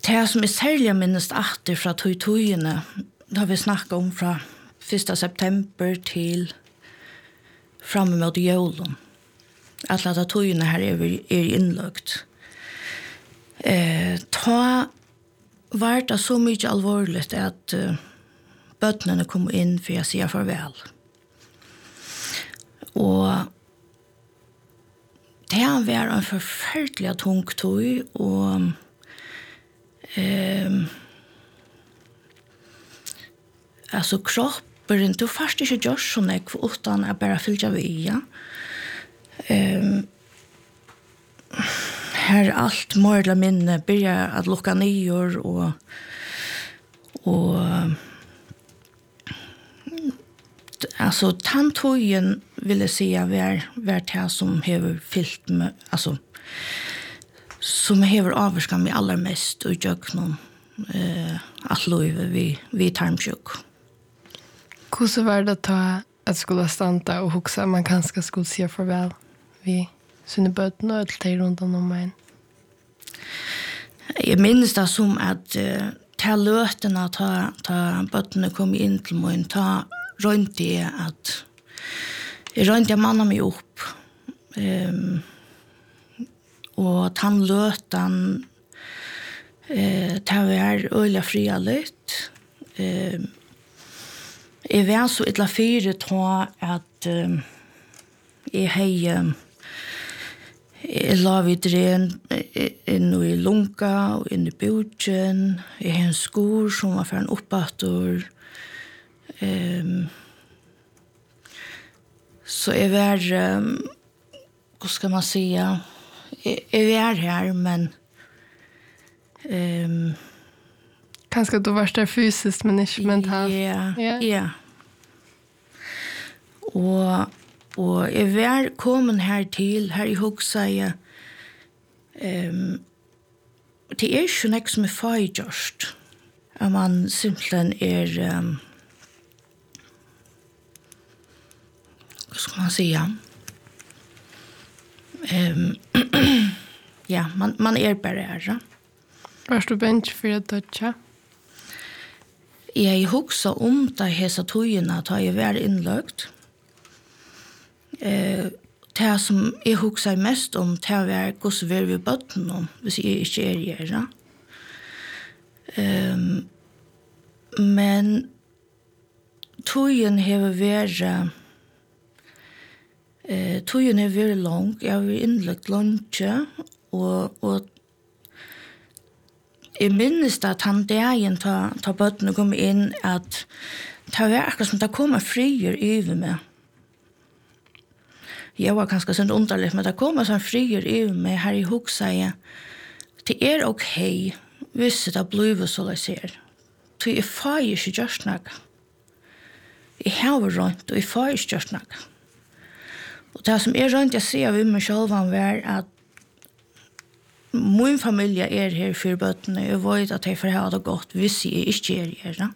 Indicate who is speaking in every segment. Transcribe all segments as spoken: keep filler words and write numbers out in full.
Speaker 1: det som er særlig minst atter fra tog-togene, det har vi snakket om fra første september til framme mot julen. At at togene her er, er innløgt. Eh, ta var det så mye alvorligt at uh, bøttene kom inn for å si farvel. Og det var en forferdelig tung tog, og um, altså kroppen, du først ikke gjør sånn jeg utan jeg bare fylte av ja. Um, her alt mer eller mindre begynner at lukke nyer og og altså tantogen vil jeg si er hver det som har fyllt med altså som har avvarsket med aller mest og gjør noen eh, alt livet vi, vi tarmsjuk.
Speaker 2: Hvordan var det ta at skulle standa og huksa man kanskje skulle si farvel vi sine bøtten og alt det rundt om meg?
Speaker 1: Jeg minnes det som at uh, ta løtene, ta, ta bøttene kom inn til meg, ta rundt det at jeg rundt jeg mannet meg opp. Um, og ta løten uh, ta var øyla fria litt. Um, jeg var så ytla fire ta at um, jeg hei um, Jeg la vid ren inn i lunga og inn i bjudgen. Jeg har en skor som var for en oppator. Um, så jeg var, um, hva skal man si, jeg, jeg var her, men um,
Speaker 2: kanskje du var der fysisk, men ikke mentalt.
Speaker 1: Ja,
Speaker 2: yeah.
Speaker 1: ja. Og Og jeg var kommet her til, her i Hogsøya, um, det er ikke noe som er feilgjørst. At man simpelthen er, um, hva skal man si, ja? Um, ja, man, man er bare her.
Speaker 2: Var du bench for å dødja?
Speaker 1: Jeg husker om det hese togene, at jeg var innløgt. Eh, det som jeg husker mest om, det var hvordan vi er ved bøtten om, hvis jeg ikke er gjerne. Um, men togen har vært eh, togen har vært lang, jeg har vært innlagt lunge, og, og jeg minnes at han dagen ta, ta bøttene kom inn, at det var akkurat som det kommer frier over meg. Jeg var ganske sånn underlig, men det kommer sånn frier i meg her i Hogsøya. Det er ok, hvis det blir så jeg ser. Så jeg får ikke gjort noe. Jeg har rundt, og jeg får ikke gjort noe. Og det som er rundt, jeg ser ved meg selv, var at min familie er her for bøttene. Jeg vet at jeg får ha det godt hvis jeg ikke er her.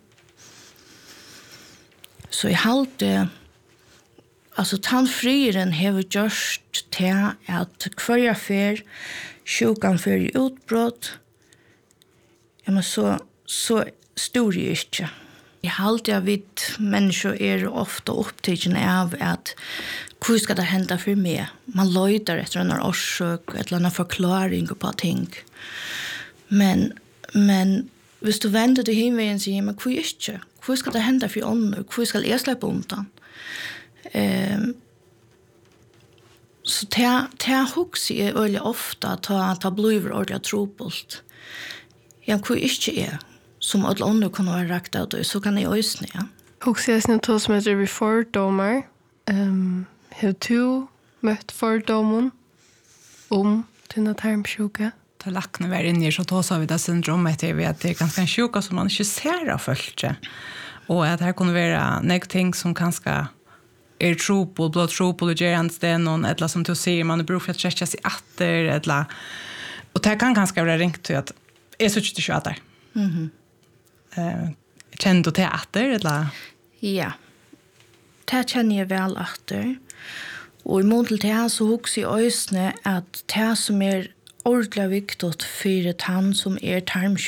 Speaker 1: Så jeg halte alltså tandfrieren har gjort til at hver fer sjukan fer i utbrott. Ja, men så, så stor jeg ikke. Jeg halte jeg vidt mennesker er ofte opptatt av at hva skal det hende for meg? Man løyder etter en årsøk, et eller annet forklaring på ting. Men, men hvis du vender til himmelen og sier, men hva ikke? Hva skal det hende for ånder? Hva skal jeg slippe undan? Um, så det hukser jeg veldig ofte at det blir ordentlig trobult. Ja, hva ikke er, som alle andre kan være rakt av det, så kan jeg øsne, ja.
Speaker 2: Hukser jeg snitt som heter vi fordommer. Um, har du møtt fordommen om denne tarmsjuke?
Speaker 3: Da lakene var inne i så tås av det syndromet til at det er ganske en sjuka som man ikke ser av følge. Og at det kunne være nek ting som kanskje er tropol, blå tropol, og gjør hans det noen, et eller som du sier, man er bruk for å trekke seg etter, et eller. Og det kan kanskje være ringt til at jeg så ikke ikke etter.
Speaker 1: Mhm.
Speaker 3: Uh, kjenner du til etter, eller?
Speaker 1: Ja, det kjenner jeg vel etter. Og i måte til det så husker jeg øsne at det som er ordentlig viktig for et han som er tarmsjuk,